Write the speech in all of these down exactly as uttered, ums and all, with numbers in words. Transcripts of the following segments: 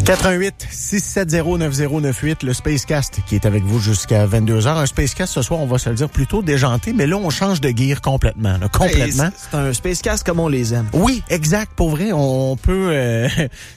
quatre un huit six sept zéro neuf zéro neuf huit, le Spacecast qui est avec vous jusqu'à vingt-deux heures. Un Spacecast ce soir, on va se le dire, plutôt déjanté, mais là, on change de gear complètement. Là, complètement. Hey, c'est un Spacecast comme on les aime. Oui, exact. Pour vrai, on peut euh,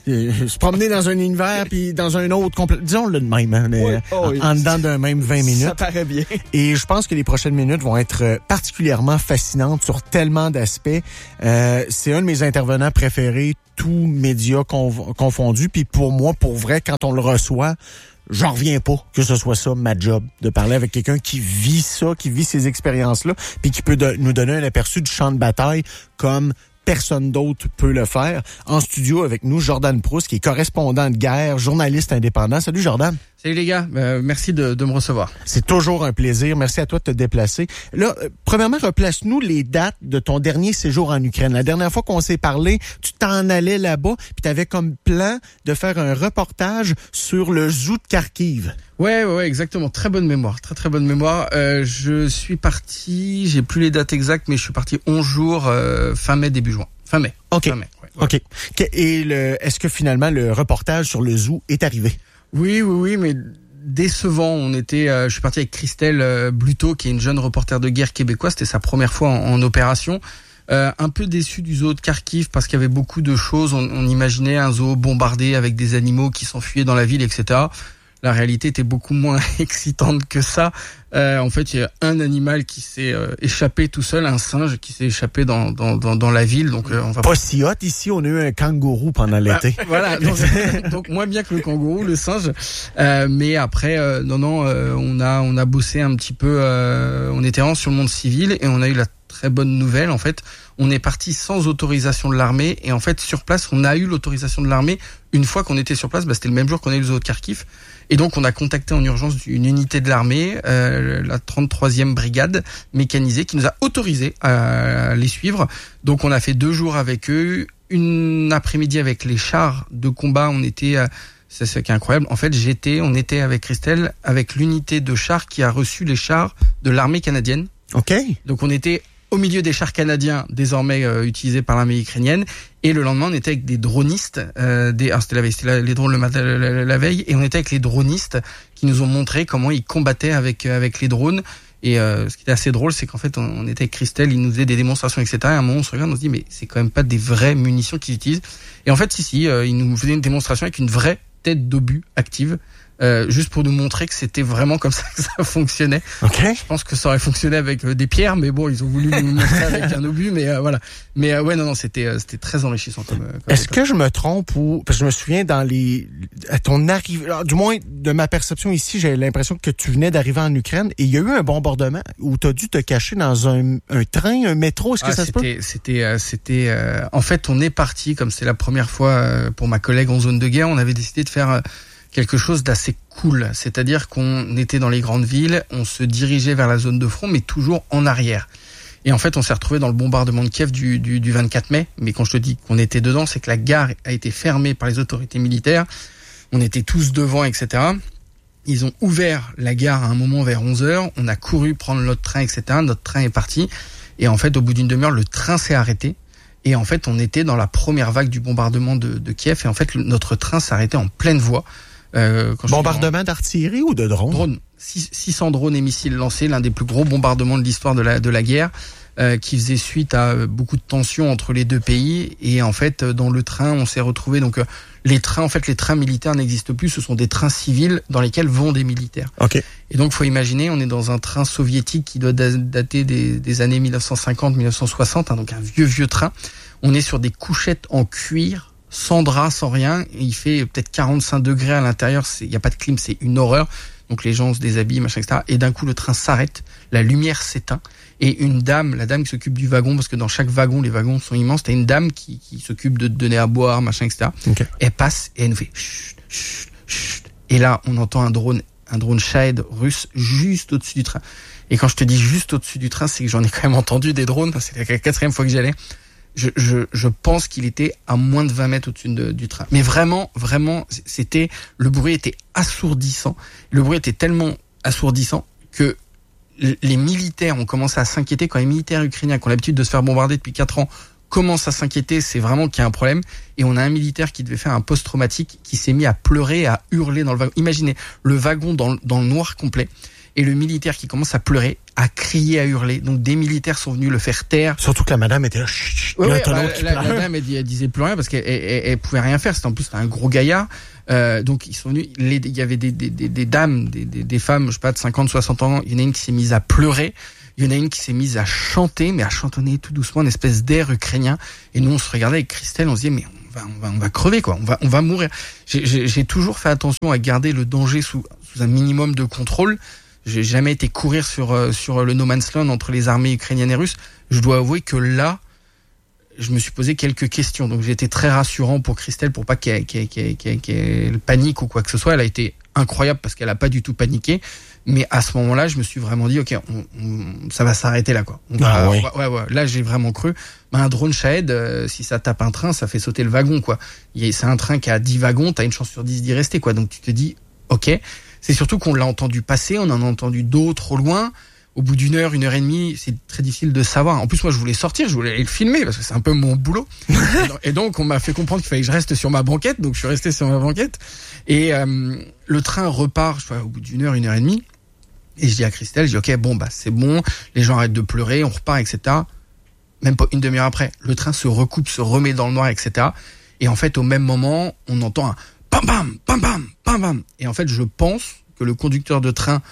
se promener dans un univers puis dans un autre complètement. Disons-le de même, hein, oui. Oh, en, oui. en dedans d'un même vingt minutes. Ça paraît bien. Et je pense que les prochaines minutes vont être particulièrement fascinantes sur tellement d'aspects. Euh, c'est un de mes intervenants préférés, tous médias conf- confondus. Puis pour moi, pour vrai, quand on le reçoit, j'en reviens pas que ce soit ça ma job, de parler avec quelqu'un qui vit ça, qui vit ces expériences-là, puis qui peut de- nous donner un aperçu du champ de bataille comme personne d'autre peut le faire. En studio avec nous, Jordan Proust, qui est correspondant de guerre, journaliste indépendant. Salut Jordan. Salut les gars, euh, merci de, de me recevoir. C'est toujours un plaisir. Merci à toi de te déplacer. Là, euh, premièrement, replace-nous les dates de ton dernier séjour en Ukraine. La dernière fois qu'on s'est parlé, tu t'en allais là-bas, puis tu avais comme plan de faire un reportage sur le zoo de Kharkiv. Ouais, ouais, ouais, exactement. Très bonne mémoire, très très bonne mémoire. Euh, je suis parti, j'ai plus les dates exactes, mais je suis parti onze jours, euh, fin mai, début juin. Fin mai. OK. Fin mai, ouais, ouais. OK. Et le, est-ce que finalement le reportage sur le zoo est arrivé? Oui, oui, oui, mais décevant. On était, euh, je suis parti avec Christelle euh, Bluteau, qui est une jeune reporter de guerre québécoise. C'était sa première fois en, en opération. Euh, un peu déçu du zoo de Kharkiv parce qu'il y avait beaucoup de choses. On, on imaginait un zoo bombardé avec des animaux qui s'enfuyaient dans la ville, et cetera. La réalité était beaucoup moins excitante que ça. Euh, en fait, il y a un animal qui s'est euh, échappé tout seul, un singe qui s'est échappé dans dans dans, dans la ville. Donc euh, on va pas si hot ici. On a eu un kangourou pendant l'été. Bah, voilà. Donc, donc moins bien que le kangourou, le singe. Euh, mais après, euh, non, non, euh, on a on a bossé un petit peu. Euh, on était vraiment sur le monde civil et on a eu la très bonne nouvelle. En fait, on est parti sans autorisation de l'armée et en fait sur place, on a eu l'autorisation de l'armée une fois qu'on était sur place. Bah, c'était le même jour qu'on a eu le zoo de Kharkiv. Et donc, on a contacté en urgence une unité de l'armée, euh, la trente-troisième brigade mécanisée, qui nous a autorisé à les suivre. Donc, on a fait deux jours avec eux, une après-midi avec les chars de combat. On était, euh, c'est ce qui est incroyable. En fait, j'étais, on était avec Christelle, avec l'unité de chars qui a reçu les chars de l'armée canadienne. OK. Donc, on était au milieu des chars canadiens désormais euh, utilisés par l'armée ukrainienne, et le lendemain on était avec des dronistes, euh, des, alors c'était la veille, c'était la, les drones le matin, la, la, la veille, et on était avec les dronistes qui nous ont montré comment ils combattaient avec avec les drones. Et euh, ce qui était assez drôle, c'est qu'en fait on, on était avec Christelle, il nous faisait des démonstrations, et cetera. Et à un moment on se regarde, on se dit mais c'est quand même pas des vraies munitions qu'ils utilisent. Et en fait si si, euh, ils nous faisaient une démonstration avec une vraie tête d'obus active. Euh, juste pour nous montrer que c'était vraiment comme ça que ça fonctionnait. Okay. Je pense que ça aurait fonctionné avec euh, des pierres, mais bon, ils ont voulu nous montrer avec un obus, mais euh, voilà. Mais euh, ouais, non, non, c'était euh, c'était très enrichissant comme. Euh, comme Est-ce époque. Que je me trompe ou parce que je me souviens dans les à ton arrivée, du moins de ma perception ici, j'ai l'impression que tu venais d'arriver en Ukraine et il y a eu un bombardement où tu as dû te cacher dans un, un train, un métro. Est-ce que ah, ça se peut? C'était, euh, c'était. Euh, en fait, on est parti comme c'est la première fois euh, pour ma collègue en zone de guerre. On avait décidé de faire euh, quelque chose d'assez cool, c'est-à-dire qu'on était dans les grandes villes, on se dirigeait vers la zone de front, mais toujours en arrière. Et en fait, on s'est retrouvé dans le bombardement de Kiev du, du, du vingt-quatre mai. Mais quand je te dis qu'on était dedans, c'est que la gare a été fermée par les autorités militaires. On était tous devant, et cetera. Ils ont ouvert la gare à un moment vers onze heures. On a couru prendre notre train, et cetera. Notre train est parti. Et en fait, au bout d'une demi-heure, le train s'est arrêté. Et en fait, on était dans la première vague du bombardement de, de Kiev. Et en fait, le, notre train s'arrêtait en pleine voie. Euh, quand bombardement en... d'artillerie ou de drones? Drones. six cents drones et missiles lancés, l'un des plus gros bombardements de l'histoire de la, de la guerre, euh, qui faisait suite à beaucoup de tensions entre les deux pays. Et en fait, dans le train, on s'est retrouvé. Donc, les trains, en fait, les trains militaires n'existent plus. Ce sont des trains civils dans lesquels vont des militaires. Okay. Et donc, faut imaginer, on est dans un train soviétique qui doit dater des, des années mille neuf cent cinquante, mille neuf cent soixante, hein, donc un vieux, vieux train. On est sur des couchettes en cuir, sans drap, sans rien. Et il fait peut-être quarante-cinq degrés à l'intérieur. Il n'y a pas de clim, c'est une horreur. Donc les gens se déshabillent, machin, et cetera. Et d'un coup, le train s'arrête, la lumière s'éteint. Et une dame, la dame qui s'occupe du wagon, parce que dans chaque wagon, les wagons sont immenses, t'as une dame qui, qui s'occupe de te donner à boire, machin, et cetera. Okay. Elle passe et elle nous fait chut, chut, chut. Et là, on entend un drone, un drone Shahed russe juste au-dessus du train. Et quand je te dis juste au-dessus du train, c'est que j'en ai quand même entendu des drones. C'est la quatrième fois que j'y allais. Je, je, je pense qu'il était à moins de vingt mètres au-dessus de, du train. Mais vraiment, vraiment, c'était, le bruit était assourdissant. Le bruit était tellement assourdissant que les militaires ont commencé à s'inquiéter quand les militaires ukrainiens, qui ont l'habitude de se faire bombarder depuis quatre ans, commence à s'inquiéter, c'est vraiment qu'il y a un problème. Et on a un militaire qui devait faire un post-traumatique qui s'est mis à pleurer, à hurler dans le wagon. Imaginez, le wagon dans, dans le noir complet. Et le militaire qui commence à pleurer, à crier, à hurler. Donc des militaires sont venus le faire taire. Surtout que la madame était là. Chut, chut, ouais, ouais, bah, la, la, la dame, elle, elle disait plus rien parce qu'elle elle, elle, elle pouvait rien faire. C'était en plus c'était un gros gaillard. Euh, donc ils sont venus. Les, il y avait des, des, des, des dames, des, des, des femmes, je sais pas, de cinquante, soixante ans. Il y en a une qui s'est mise à pleurer. Il y en a une qui s'est mise à chanter, mais à chantonner tout doucement, une espèce d'air ukrainien. Et nous, on se regardait avec Christelle, on se disait, mais on va, on va, on va crever, quoi. On va, on va mourir. J'ai, j'ai, j'ai toujours fait attention à garder le danger sous, sous un minimum de contrôle. J'ai jamais été courir sur, euh, sur le no man's land entre les armées ukrainiennes et russes. Je dois avouer que là, je me suis posé quelques questions. Donc, j'ai été très rassurant pour Christelle pour pas qu'elle, qu'elle, qu'elle, qu'elle, qu'elle panique ou quoi que ce soit. Elle a été incroyable parce qu'elle a pas du tout paniqué. Mais à ce moment-là, je me suis vraiment dit, ok, on, on, ça va s'arrêter là, quoi. On va, ah, oui. on va, ouais, ouais. Là, j'ai vraiment cru. Bah, un drone Shahed, euh, si ça tape un train, ça fait sauter le wagon, quoi. C'est un train qui a dix wagons, t'as une chance sur dix d'y rester, quoi. Donc tu te dis, ok. C'est surtout qu'on l'a entendu passer, on en a entendu d'autres au loin. Au bout d'une heure, une heure et demie, c'est très difficile de savoir. En plus, moi, je voulais sortir, je voulais aller le filmer parce que c'est un peu mon boulot. Et donc, on m'a fait comprendre qu'il fallait que je reste sur ma banquette. Donc, je suis resté sur ma banquette. Et euh, le train repart, je vois, au bout d'une heure, une heure et demie. Et je dis à Christelle, je dis, ok, bon, bah, c'est bon. Les gens arrêtent de pleurer, on repart, et cetera. Même pas une demi-heure après, le train se recoupe, se remet dans le noir, et cetera. Et en fait, au même moment, on entend un bam bam, bam bam, bam bam. Et en fait, je pense que le conducteur de train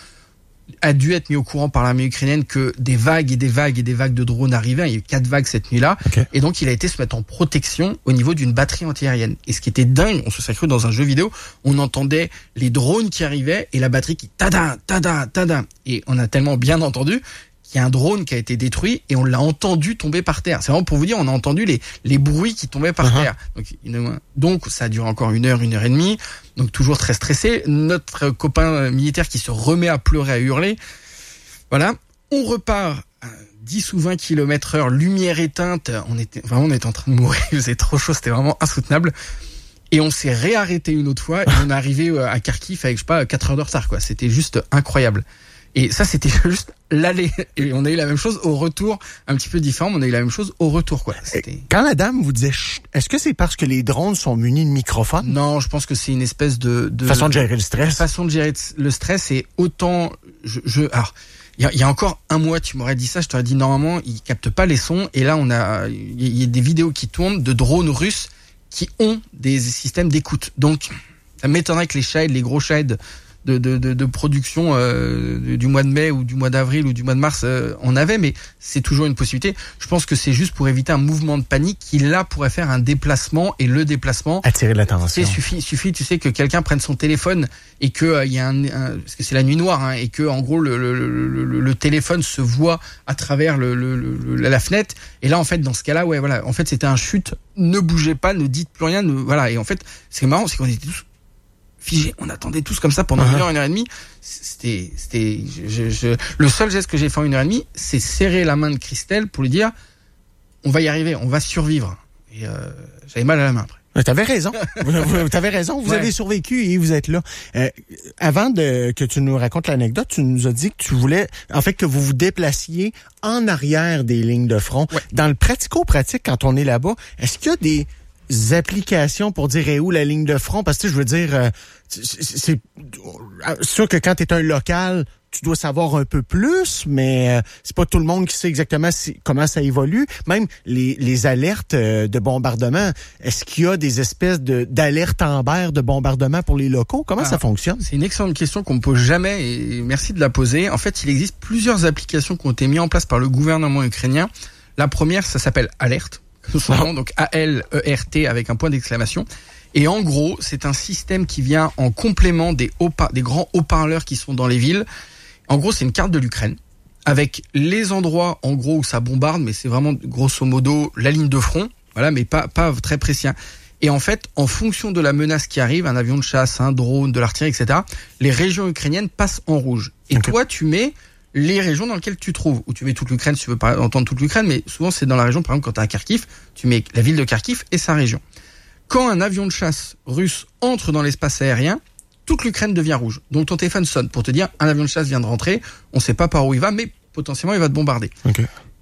a dû être mis au courant par l'armée ukrainienne que des vagues et des vagues et des vagues de drones arrivaient. Il y a eu quatre vagues cette nuit-là. Okay. Et donc, il a été se mettre en protection au niveau d'une batterie antiaérienne. Et ce qui était dingue, on se serait cru dans un jeu vidéo, on entendait les drones qui arrivaient et la batterie qui tada, tada, tada. Et on a tellement bien entendu qu'il y a un drone qui a été détruit et on l'a entendu tomber par terre. C'est vraiment pour vous dire, on a entendu les, les bruits qui tombaient par uh-huh. terre. Donc, donc, ça a duré encore une heure, une heure et demie. Donc, toujours très stressé. Notre copain militaire qui se remet à pleurer, à hurler. Voilà. On repart à dix ou vingt kilomètres heure, lumière éteinte. On était, vraiment, on était en train de mourir. Il faisait trop chaud. C'était vraiment insoutenable. Et on s'est réarrêté une autre fois et on est arrivé à Kharkiv avec, je sais pas, quatre heures de retard, quoi. C'était juste incroyable. Et ça, c'était juste l'aller. Et on a eu la même chose au retour, un petit peu différent, mais on a eu la même chose au retour, quoi. C'était... Quand la dame vous disait, est-ce que c'est parce que les drones sont munis de microphones? Non, je pense que c'est une espèce de, de façon de gérer le stress. Façon de gérer le stress et autant, je, je alors, il y a, y a encore un mois, tu m'aurais dit ça, je t'aurais dit normalement, ils captent pas les sons. Et là, on a, il y a des vidéos qui tournent de drones russes qui ont des systèmes d'écoute. Donc, ça m'étonnerait que les Shahed, les gros Shahed, De, de, de, de production euh, du mois de mai ou du mois d'avril ou du mois de mars euh, on avait, mais c'est toujours une possibilité. Je pense que c'est juste pour éviter un mouvement de panique qui là pourrait faire un déplacement et le déplacement attirer l'attention. Il suffit, suffit, tu sais que quelqu'un prenne son téléphone et que il euh, y a un, un parce que c'est la nuit noire hein, et que en gros le, le, le, le, le téléphone se voit à travers le, le, le, la fenêtre. Et là en fait dans ce cas-là ouais voilà en fait c'était un chute. Ne bougez pas, ne dites plus rien, ne, voilà. Et en fait ce qui est marrant c'est qu'on était tous figé. On attendait tous comme ça pendant uh-huh. une heure, une heure et demie. C'était, c'était, je, je, le seul geste que j'ai fait en une heure et demie, c'est serrer la main de Christelle pour lui dire, on va y arriver, on va survivre. Et euh, j'avais mal à la main après. T'avais raison. vous, t'avais raison. Vous ouais. avez survécu et vous êtes là. Euh, avant de que tu nous racontes l'anecdote, tu nous as dit que tu voulais, en fait, que vous vous déplaciez en arrière des lignes de front. Ouais. Dans le pratico-pratique, quand on est là-bas, est-ce qu'il y a des applications pour dire est où la ligne de front? Parce que je veux dire, euh, c'est, c'est sûr que quand tu es un local, tu dois savoir un peu plus, mais euh, c'est pas tout le monde qui sait exactement si, comment ça évolue. Même les, les alertes euh, de bombardement, est-ce qu'il y a des espèces de d'alertes Amber de bombardement pour les locaux? Comment ah, ça fonctionne? C'est une excellente question qu'on me pose jamais et merci de la poser. En fait, il existe plusieurs applications qui ont été mises en place par le gouvernement ukrainien. La première, ça s'appelle Alert. Nom, donc A L E R T avec un point d'exclamation. Et en gros, c'est un système qui vient en complément des, haut des grands haut-parleurs qui sont dans les villes. En gros, c'est une carte de l'Ukraine avec les endroits en gros où ça bombarde, mais c'est vraiment grosso modo la ligne de front, voilà, mais pas pas très précis. Et en fait, en fonction de la menace qui arrive, un avion de chasse, un drone, de l'artillerie, et cetera, les régions ukrainiennes passent en rouge. Et okay. toi, tu mets les régions dans lesquelles tu trouves, ou tu mets toute l'Ukraine si tu veux pas entendre toute l'Ukraine, mais souvent c'est dans la région, par exemple quand tu es à Kharkiv, tu mets la ville de Kharkiv et sa région. Quand un avion de chasse russe entre dans l'espace aérien, toute l'Ukraine devient rouge. Donc ton téléphone sonne pour te dire un avion de chasse vient de rentrer, on sait pas par où il va, mais potentiellement il va te bombarder. Okay.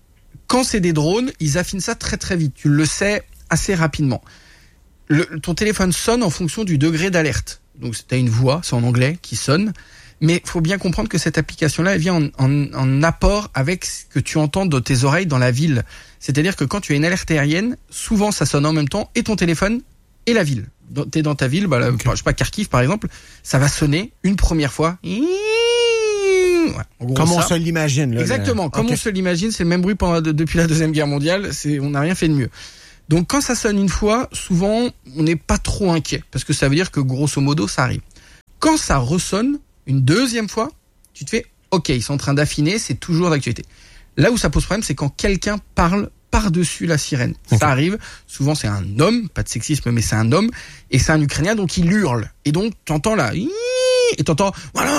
Quand c'est des drones, ils affinent ça très très vite. Tu le sais assez rapidement. Le, ton téléphone sonne en fonction du degré d'alerte. Donc, t'as une voix, c'est en anglais, qui sonne. Mais faut bien comprendre que cette application-là, elle vient en, en, en apport avec ce que tu entends de tes oreilles dans la ville. C'est-à-dire que quand tu as une alerte aérienne, souvent ça sonne en même temps et ton téléphone et la ville. T'es dans ta ville, bah, là, okay. je sais pas, Kharkiv par exemple, ça va sonner une première fois. Ouais, gros, comme ça. On se l'imagine. Là, Exactement, là. comme okay. on se l'imagine, c'est le même bruit pendant, de, depuis la Deuxième Guerre mondiale, c'est, on n'a rien fait de mieux. Donc quand ça sonne une fois, souvent on n'est pas trop inquiet, parce que ça veut dire que grosso modo ça arrive. Quand ça ressonne une deuxième fois, tu te fais ok, ils sont en train d'affiner, c'est toujours d'actualité. Là où ça pose problème, c'est quand quelqu'un parle par-dessus la sirène. Okay. Ça arrive, souvent c'est un homme, pas de sexisme, mais c'est un homme, et c'est un Ukrainien, donc il hurle. Et donc t'entends là, et t'entends,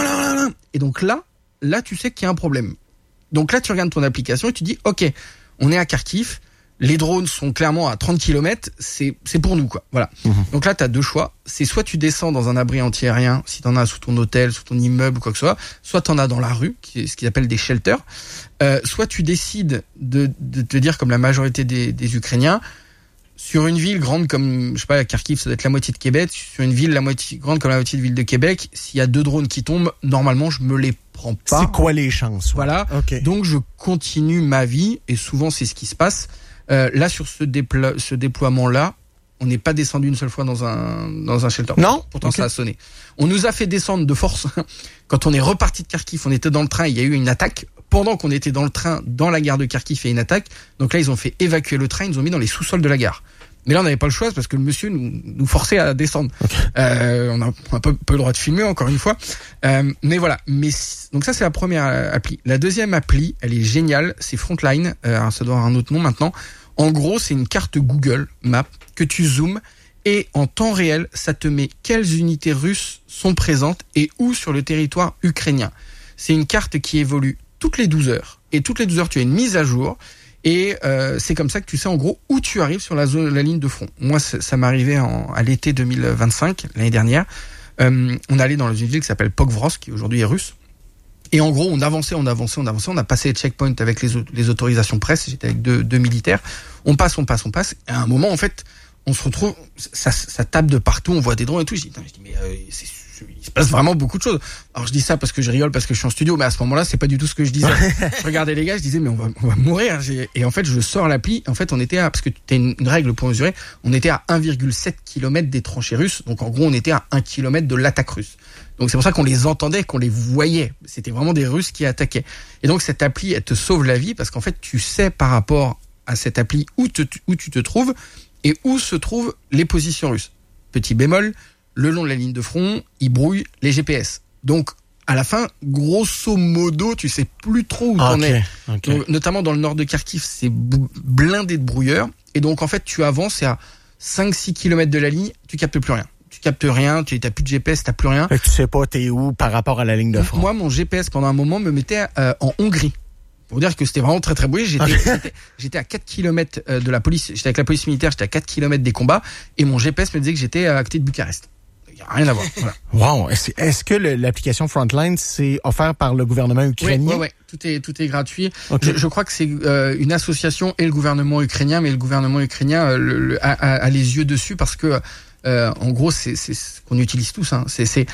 et donc là, là tu sais qu'il y a un problème. Donc là tu regardes ton application et tu dis ok, on est à Kharkiv, les drones sont clairement à trente kilomètres, c'est, c'est pour nous, quoi. Voilà. Mmh. Donc là, t'as deux choix. C'est soit tu descends dans un abri antiaérien, si t'en as sous ton hôtel, sous ton immeuble ou quoi que ce soit, soit t'en as dans la rue, qui est ce qu'ils appellent des shelters, euh, soit tu décides de, de te dire, comme la majorité des, des Ukrainiens, sur une ville grande comme, je sais pas, Kharkiv, ça doit être la moitié de Québec, sur une ville la moitié grande comme la moitié de ville de Québec, s'il y a deux drones qui tombent, normalement, je me les prends pas. C'est quoi les chances? Ouais. Voilà. Okay. Donc, je continue ma vie, et souvent, c'est ce qui se passe. Euh, là, sur ce, déplo- ce déploiement-là, on n'est pas descendu une seule fois dans un dans un shelter. Non. Pourtant, okay. ça a sonné. On nous a fait descendre de force. Quand on est reparti de Kharkiv, on était dans le train, il y a eu une attaque. Pendant qu'on était dans le train, dans la gare de Kharkiv, il y a une attaque. Donc là, ils ont fait évacuer le train, ils nous ont mis dans les sous-sols de la gare. Mais là, on n'avait pas le choix parce que le monsieur nous, nous forçait à descendre. Okay. Euh, on a un peu, peu le droit de filmer, encore une fois. Euh, mais voilà. Mais donc ça, c'est la première appli. La deuxième appli, elle est géniale. C'est Frontline. Euh, ça doit avoir un autre nom maintenant. En gros, c'est une carte Google Maps que tu zoomes et en temps réel, ça te met quelles unités russes sont présentes et où sur le territoire ukrainien. C'est une carte qui évolue toutes les douze heures. Et toutes les douze heures, tu as une mise à jour. Et euh, c'est comme ça que tu sais en gros où tu arrives sur la zone, la ligne de front. Moi, ça, ça m'est arrivé en, à l'été deux mille vingt-cinq, l'année dernière. Euh, on allait dans une ville qui s'appelle Pokrovsk, qui aujourd'hui est russe. Et en gros, on avançait, on avançait, on avançait. On a passé les checkpoints avec les, les autorisations presse. J'étais avec deux, deux militaires. On passe, on passe, on passe. Et à un moment, en fait, on se retrouve, ça, ça tape de partout. On voit des drones et tout. Je dis, je dis mais euh, c'est, il se passe vraiment beaucoup de choses. Alors je dis ça parce que je rigole, parce que je suis en studio, mais à ce moment-là, c'est pas du tout ce que je disais. Je regardais les gars, je disais mais on va, on va mourir. Et en fait, je sors l'appli. En fait, on était à, parce que t'as une, une règle pour mesurer, on était à un virgule sept kilomètres des tranchées russes. Donc en gros, on était à un kilomètre de l'attaque russe. Donc c'est pour ça qu'on les entendait, qu'on les voyait. C'était vraiment des Russes qui attaquaient. Et donc cette appli, elle te sauve la vie parce qu'en fait, tu sais par rapport à cette appli où, te, où tu te trouves et où se trouvent les positions russes. Petit bémol, le long de la ligne de front, ils brouillent les G P S. Donc à la fin, grosso modo, tu sais plus trop où t'en es. Okay. Donc, notamment dans le nord de Kharkiv, c'est blindé de brouilleurs. Et donc en fait, tu avances et à cinq six kilomètres de la ligne, tu captes plus rien. Tu captes rien, tu n'as plus de G P S, t'as plus rien. Fait que tu sais pas t'es où par rapport à la ligne de front. Moi, mon G P S pendant un moment me mettait euh, en Hongrie. Pour dire que c'était vraiment très très brouillé. J'étais, okay. j'étais, j'étais à quatre kilomètres de la police, j'étais avec la police militaire, j'étais à quatre kilomètres des combats, et mon G P S me disait que j'étais à côté de Bucarest. Il n'y a rien à voir. Voilà. Wow. Est-ce, est-ce que le, l'application Frontline, c'est offert par le gouvernement ukrainien? Oui, oui, oui. Tout est, tout est gratuit. Okay. Je, je crois que c'est euh, une association et le gouvernement ukrainien, mais le gouvernement ukrainien euh, le, le, a, a, a les yeux dessus parce que Euh, en gros, c'est, c'est ce qu'on utilise tous. Hein. C'est, c'est,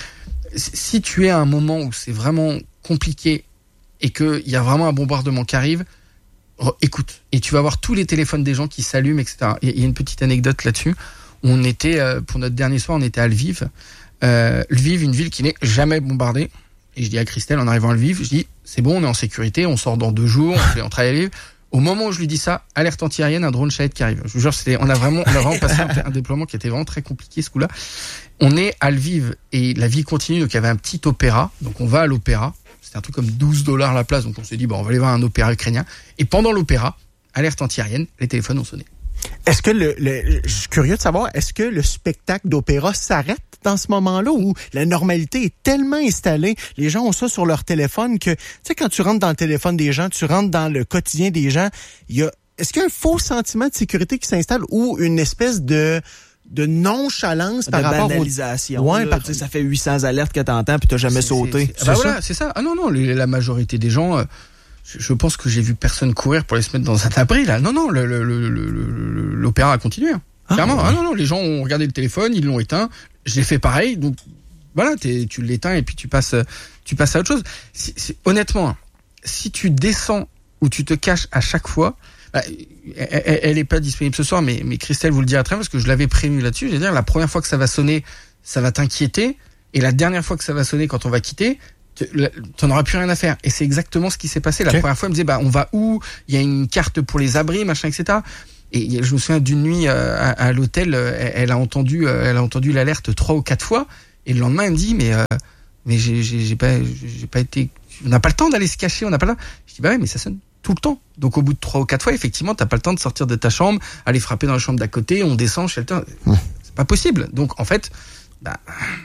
si tu es à un moment où c'est vraiment compliqué et qu'il y a vraiment un bombardement qui arrive, re- écoute. Et tu vas voir tous les téléphones des gens qui s'allument, et cetera. Il y a une petite anecdote là-dessus. On était, euh, pour notre dernier soir, on était à Lviv. Euh, Lviv, une ville qui n'est jamais bombardée. Et je dis à Christelle, en arrivant à Lviv, je dis, c'est bon, on est en sécurité, on sort dans deux jours, on, fait, on travaille à Lviv. Au moment où je lui dis ça, alerte antiaérienne, un drone Shahed qui arrive. Je vous jure, c'était, on a vraiment, on a vraiment passé un, un déploiement qui était vraiment très compliqué ce coup-là. On est à Lviv et la vie continue, donc il y avait un petit opéra. Donc on va à l'opéra. C'était un truc comme douze dollars la place, donc on s'est dit, bon, on va aller voir un opéra ukrainien. Et pendant l'opéra, alerte antiaérienne, les téléphones ont sonné. Est-ce que le, le, je suis curieux de savoir, est-ce que le spectacle d'opéra s'arrête dans ce moment-là où la normalité est tellement installée, les gens ont ça sur leur téléphone que, tu sais, quand tu rentres dans le téléphone des gens, tu rentres dans le quotidien des gens, il y a, est-ce qu'il y a un faux sentiment de sécurité qui s'installe ou une espèce de, de nonchalance de par rapport banalisation. Au... Ouais, là, par... ça fait huit cents alertes que t'entends puis t'as jamais c'est, sauté. C'est, c'est, bah voilà, c'est ça. Ah non, non, les, la majorité des gens, euh, je pense que j'ai vu personne courir pour aller se mettre dans un abri là. Non non, le, le, le, le, l'opéra a continué. Hein. Ah, clairement. Ouais. Ah non non, les gens ont regardé le téléphone, ils l'ont éteint. J'ai fait pareil. Donc voilà, t'es, tu l'éteins et puis tu passes, tu passes à autre chose. C'est, c'est, honnêtement, si tu descends ou tu te caches à chaque fois, bah, elle, elle est pas disponible ce soir, mais, mais Christelle vous le dira très bien parce que je l'avais prévenu là-dessus. Je veux dire, la première fois que ça va sonner, ça va t'inquiéter, et la dernière fois que ça va sonner quand on va quitter, t'en auras plus rien à faire. Et c'est exactement ce qui s'est passé. La okay. première fois, elle me disait, bah, on va où? Il y a une carte pour les abris, machin, et cetera. Et je me souviens d'une nuit euh, à, à l'hôtel, elle, elle a entendu, euh, elle a entendu l'alerte trois ou quatre fois. Et le lendemain, elle me dit, mais, euh, mais j'ai, j'ai, j'ai pas, j'ai pas été, on n'a pas le temps d'aller se cacher, on n'a pas le temps. Je dis, bah ouais, mais ça sonne tout le temps. Donc, au bout de trois ou quatre fois, effectivement, t'as pas le temps de sortir de ta chambre, aller frapper dans la chambre d'à côté, on descend, shelter. Mmh. C'est pas possible. Donc, en fait, bah,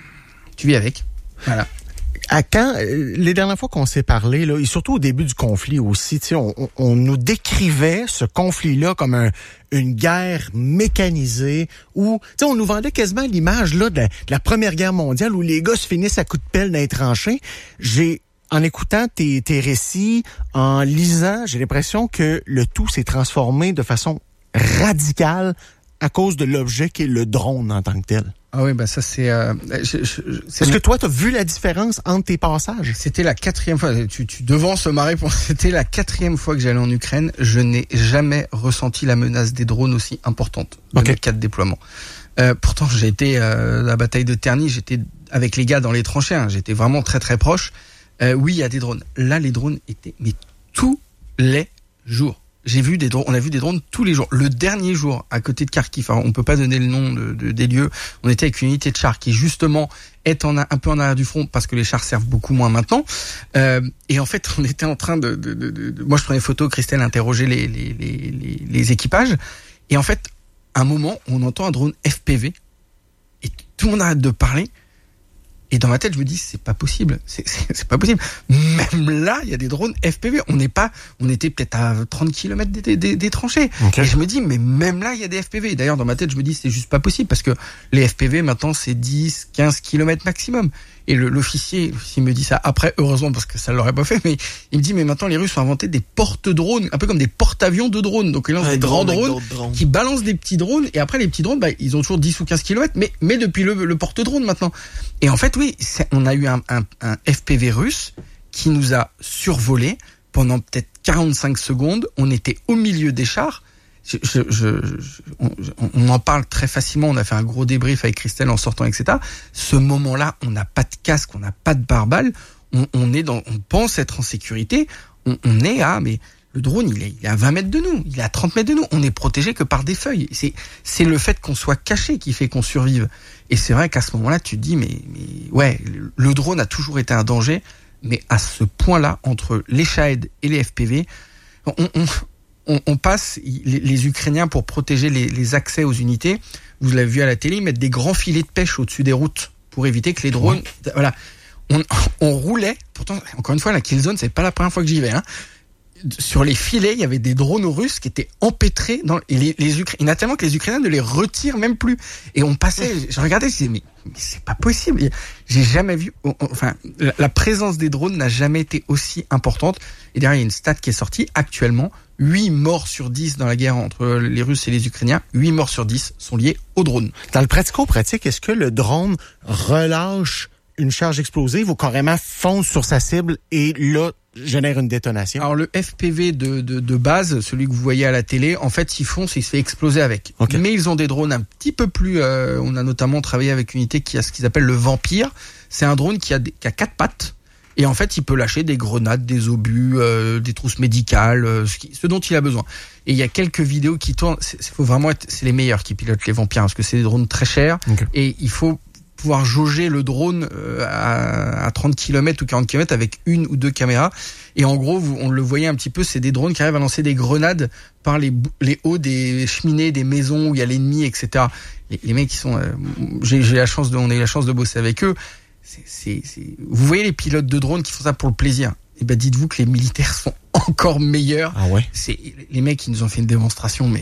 tu vis avec. Voilà. À quand, les dernières fois qu'on s'est parlé, là, et surtout au début du conflit aussi, tu sais, on, on, on nous décrivait ce conflit-là comme un, une guerre mécanisée où, tu sais, on nous vendait quasiment l'image, là, de la, de la Première Guerre mondiale où les gars se finissent à coups de pelle dans les tranchées. J'ai, en écoutant tes, tes récits, en lisant, j'ai l'impression que le tout s'est transformé de façon radicale à cause de l'objet qui est le drone en tant que tel. Ah oui, bah ça c'est... Euh, je, je, c'est Est-ce que toi, tu as vu la différence entre tes passages? C'était la quatrième fois, tu, tu devances ma réponse, c'était la quatrième fois que j'allais en Ukraine. Je n'ai jamais ressenti la menace des drones aussi importante de okay. mes quatre déploiements. Euh, pourtant, j'ai été euh, à la bataille de Terny, j'étais avec les gars dans les tranchées, hein, j'étais vraiment très très proche. Euh, oui, il y a des drones. Là, les drones étaient mais tous les jours. J'ai vu des drones, on a vu des drones tous les jours. Le dernier jour, à côté de Kharkiv, alors on peut pas donner le nom de, de, des lieux, on était avec une unité de chars qui justement est en, un peu en arrière du front parce que les chars servent beaucoup moins maintenant. Euh, et en fait, on était en train de, de, de, de, de moi je prenais photo, Christelle interrogeait les, les, les, les, les équipages. Et en fait, à un moment, on entend un drone F P V et tout le monde arrête de parler. Et dans ma tête, je me dis, c'est pas possible. C'est, c'est, c'est pas possible. Même là, il y a des drones F P V. On n'est pas, on était peut-être à trente kilomètres des, des, des tranchées. Okay. Et je me dis, mais même là, il y a des F P V. D'ailleurs, dans ma tête, je me dis, c'est juste pas possible parce que les F P V, maintenant, c'est dix, quinze kilomètres maximum. Et le, l'officier, l'officier me dit ça après, heureusement, parce que ça l'aurait pas fait, mais il me dit, mais maintenant, les Russes ont inventé des porte-drones, un peu comme des porte-avions de drones. Donc, ils lancent ouais, des grands drones, drones qui balancent des petits drones. Et après, les petits drones, bah, ils ont toujours dix ou quinze kilomètres, mais, mais depuis le, le porte-drone maintenant. Et en fait, oui, c'est, on a eu un, un, un F P V russe qui nous a survolé pendant peut-être quarante-cinq secondes. On était au milieu des chars. Je, je, je, je, on, on en parle très facilement. On a fait un gros débrief avec Christelle en sortant, et cetera. Ce moment-là, on n'a pas de casque, on n'a pas de pare-balles. On, on est dans, on pense être en sécurité. On, on est à, mais le drone, il est, il est à vingt mètres de nous, il est à trente mètres de nous. On est protégé que par des feuilles. C'est, c'est le fait qu'on soit caché qui fait qu'on survive. Et c'est vrai qu'à ce moment-là, tu te dis, mais, mais ouais, le drone a toujours été un danger, mais à ce point-là, entre les Shahed et les F P V, on, on On, on passe, les, les Ukrainiens, pour protéger les, les accès aux unités, vous l'avez vu à la télé, ils mettent des grands filets de pêche au-dessus des routes pour éviter que les drones... Ouais. Voilà. On, on roulait, pourtant, encore une fois, la Killzone, c'est pas la première fois que j'y vais. Hein. Sur les filets, il y avait des drones russes qui étaient empêtrés dans... Et les, les Ukra... Il y en a tellement que les Ukrainiens ne les retirent même plus. Et on passait, je regardais, je disais, mais, mais c'est pas possible. J'ai jamais vu... Enfin, la, la présence des drones n'a jamais été aussi importante. Et derrière, il y a une stat qui est sortie actuellement. huit morts sur dix dans la guerre entre les Russes et les Ukrainiens, huit morts sur dix sont liés au drone. Dans le pratico-pratique, est-ce que le drone relâche une charge explosive ou carrément fonce sur sa cible et là, génère une détonation? Alors le F P V de, de, de base, celui que vous voyez à la télé, en fait, il fonce et il se fait exploser avec. Okay. Mais ils ont des drones un petit peu plus... Euh, on a notamment travaillé avec une unité qui a ce qu'ils appellent le Vampire. C'est un drone qui a, des, qui a quatre pattes. Et en fait, il peut lâcher des grenades, des obus, euh, des trousses médicales, euh, ce, qui, ce dont il a besoin. Et il y a quelques vidéos qui tournent. C'est, faut vraiment être, c'est les meilleurs qui pilotent les Vampires parce que c'est des drones très chers. Okay. Et il faut pouvoir jauger le drone euh, à, à trente kilomètres ou quarante kilomètres avec une ou deux caméras. Et en gros, vous, on le voyait un petit peu, c'est des drones qui arrivent à lancer des grenades par les, les hauts des cheminées, des maisons où il y a l'ennemi, et cetera. Les, les mecs qui sont, euh, j'ai, j'ai la chance de, on a eu la chance de bosser avec eux. C'est, c'est, c'est... Vous voyez les pilotes de drones qui font ça pour le plaisir. Et ben dites-vous que les militaires sont encore meilleurs. Ah ouais. C'est les mecs qui nous ont fait une démonstration, mais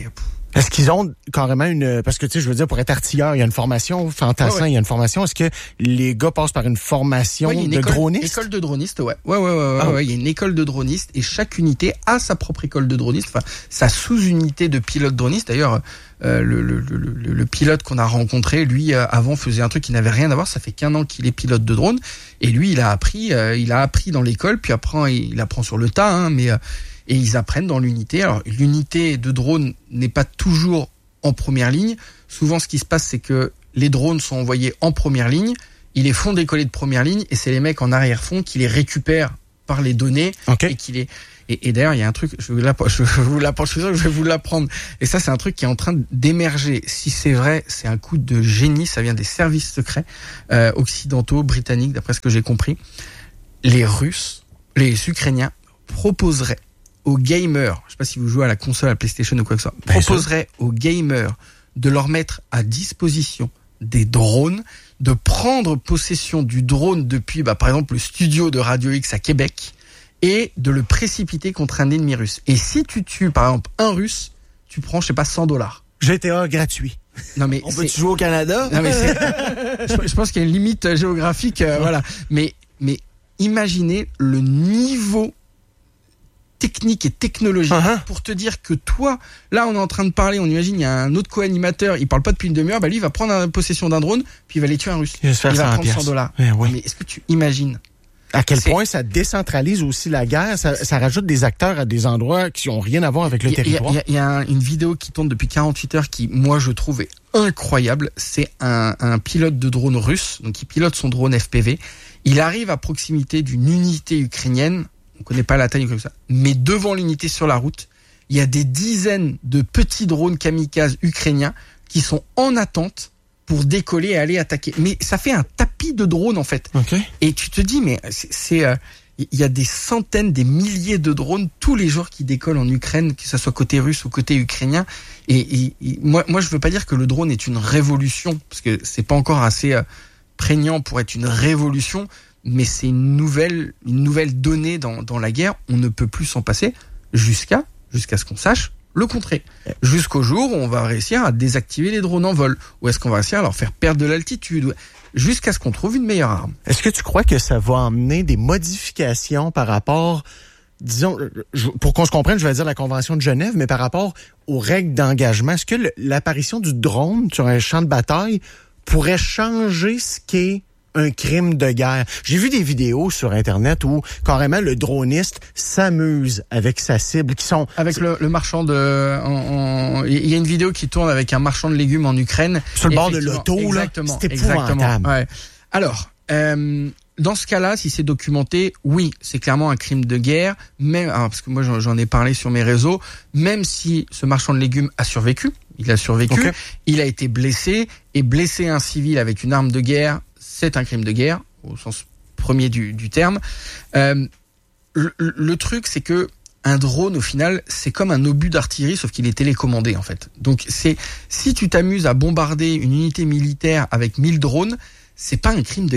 Est-ce qu'ils ont carrément une... Parce que, tu sais, je veux dire, pour être artilleur, il y a une formation, fantassin, ouais, ouais. il y a une formation. Est-ce que les gars passent par une formation ouais, une de école, dronistes? École de dronistes, ouais. Ouais, ouais, ouais, ouais, ah. ouais. Il y a une école de dronistes et chaque unité a sa propre école de dronistes, enfin, sa sous-unité de pilote droniste. D'ailleurs, euh, le, le, le, le, le pilote qu'on a rencontré, lui, euh, avant, faisait un truc qui n'avait rien à voir. Ça fait qu'un an qu'il est pilote de drone. Et lui, il a appris, euh, il a appris dans l'école, puis après, il apprend sur le tas, hein, mais, euh, et ils apprennent dans l'unité. Alors, l'unité de drone n'est pas toujours en première ligne. Souvent, ce qui se passe, c'est que les drones sont envoyés en première ligne, ils les font décoller de première ligne, et c'est les mecs en arrière-fond qui les récupèrent par les données, okay. et qui les... Et, et d'ailleurs, il y a un truc, je vais vous je vais vous l'apprendre, je suis sûr que je vais vous l'apprendre. Et ça, c'est un truc qui est en train d'émerger. Si c'est vrai, c'est un coup de génie. Ça vient des services secrets euh, occidentaux, britanniques, d'après ce que j'ai compris. Les Russes, les Ukrainiens proposeraient aux gamers, je sais pas si vous jouez à la console, à la PlayStation ou quoi que ce soit, Bien proposerait sûr. aux gamers de leur mettre à disposition des drones, de prendre possession du drone depuis, bah, par exemple, le studio de Radio X à Québec, et de le précipiter contre un ennemi russe. Et si tu tues, par exemple, un Russe, tu prends, je sais pas, cent dollars. G T A gratuit. Non mais on peut jouer au Canada. Non mais c'est... je, je pense qu'il y a une limite géographique, euh, voilà. Mais mais imaginez le niveau technique et technologique uh-huh. pour te dire que toi, là on est en train de parler, on imagine il y a un autre co-animateur, il parle pas depuis une demi-heure, bah lui il va prendre la possession d'un drone, puis il va aller tuer un Russe. Il va, il va prendre cent dollars. Eh oui. Mais est-ce que tu imagines à quel c'est... point ça décentralise aussi la guerre, ça, ça rajoute des acteurs à des endroits qui ont rien à voir avec le il y a, territoire. Il y a, il y a une vidéo qui tourne depuis quarante-huit heures qui, moi, je trouve est incroyable. C'est un, un pilote de drone russe, donc il pilote son drone F P V. Il arrive à proximité d'une unité ukrainienne. On connaît pas la taille comme ça, mais devant l'unité sur la route, il y a des dizaines de petits drones kamikazes ukrainiens qui sont en attente pour décoller et aller attaquer. Mais ça fait un tapis de drones en fait. Okay. Et tu te dis, mais c'est, c'est euh, il y a des centaines, des milliers de drones tous les jours qui décollent en Ukraine, que ce soit côté russe ou côté ukrainien. Et, et, et moi, moi, je veux pas dire que le drone est une révolution, parce que c'est pas encore assez euh, prégnant pour être une révolution, mais c'est une nouvelle, une nouvelle donnée dans, dans la guerre. On ne peut plus s'en passer jusqu'à, jusqu'à ce qu'on sache le contrer. Jusqu'au jour où on va réussir à désactiver les drones en vol. Ou est-ce qu'on va réussir à leur faire perdre de l'altitude? Jusqu'à ce qu'on trouve une meilleure arme. Est-ce que tu crois que ça va amener des modifications par rapport, disons, pour qu'on se comprenne, je vais dire la Convention de Genève, mais par rapport aux règles d'engagement? Est-ce que le, l'apparition du drone sur un champ de bataille pourrait changer ce qu'est un crime de guerre? J'ai vu des vidéos sur Internet où carrément le droniste s'amuse avec sa cible, qui sont... Avec le, le marchand de... En, en, il y a une vidéo qui tourne avec un marchand de légumes en Ukraine. Sur le bord de l'auto, exactement, là. C'est épouvantable. Ouais. Alors, euh, dans ce cas-là, si c'est documenté, oui, c'est clairement un crime de guerre. Même, alors, parce que moi, j'en, j'en ai parlé sur mes réseaux, même si ce marchand de légumes a survécu, il a survécu, okay. il a été blessé, et blesser un civil avec une arme de guerre, c'est un crime de guerre, au sens premier du, du terme. Euh, le, le truc, c'est que un drone, au final, c'est comme un obus d'artillerie, sauf qu'il est télécommandé, en fait. Donc, c'est si tu t'amuses à bombarder une unité militaire avec mille drones, c'est pas un crime de